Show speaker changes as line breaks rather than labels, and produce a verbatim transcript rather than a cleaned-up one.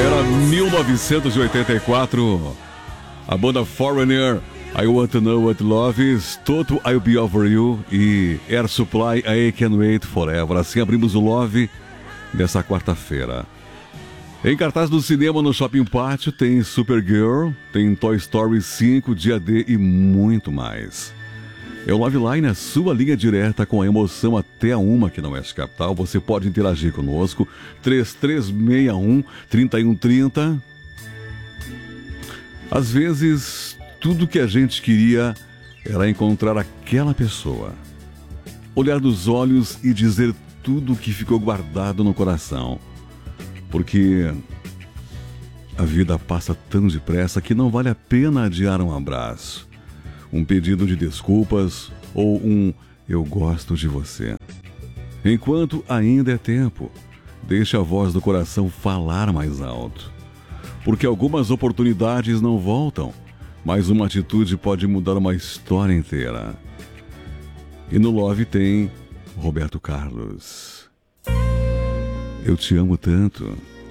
Era mil novecentos e oitenta e quatro. A banda Foreigner, I Want to Know What Love Is, Toto I'll Be Over You e Air Supply, I Can't Wait Forever. Assim abrimos o Love dessa quarta-feira. Em cartaz do cinema no Shopping Pátio tem Supergirl, tem Toy Story cinco, Dia D e muito mais. É o Love Line, a sua linha direta com a emoção até a uma aqui na Oeste Capital. Você pode interagir conosco, três três seis um, três um três zero. Às vezes, tudo que a gente queria era encontrar aquela pessoa, olhar nos olhos e dizer tudo o que ficou guardado no coração. Porque a vida passa tão depressa que não vale a pena adiar um abraço, um pedido de desculpas ou um eu gosto de você. Enquanto ainda é tempo, deixe a voz do coração falar mais alto. Porque algumas oportunidades não voltam, mas uma atitude pode mudar uma história inteira. E no Love tem Roberto Carlos. Eu te amo tanto.